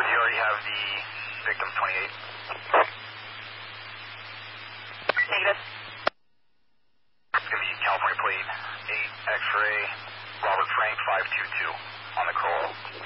you already have the victim 28? Negative. It's going to be California plate 8 X-ray Robert Frank 522 on the call.